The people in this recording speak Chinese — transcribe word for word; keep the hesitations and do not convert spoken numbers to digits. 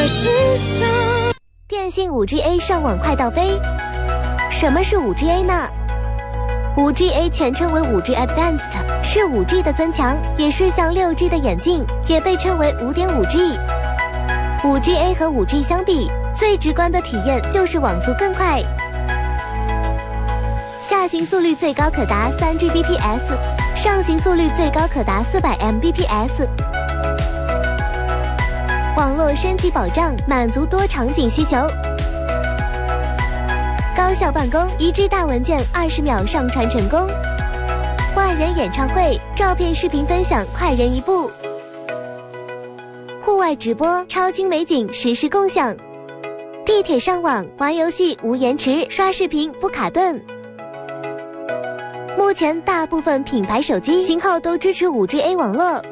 的世上。 电信 五 G A 上网快到飞。什么是 五 G A 呢？ 五 G A 全称为 五 G Advanced， 是 五 G 的增强，也是向 六 G 的演进，也被称为 五点五 G。五 G A 和 五 G 相比，最直观的体验就是网速更快，下行速率最高可达 三 G B P S， 上行速率最高可达 四百 M B P S。网络升级保障，满足多场景需求。高效办公，一 G 大文件二十秒上传成功。万人演唱会，照片视频分享快人一步。户外直播，超精美景实时共享。地铁上网，玩游戏无延迟，刷视频不卡顿。目前大部分品牌手机型号都支持 五 G A 网络。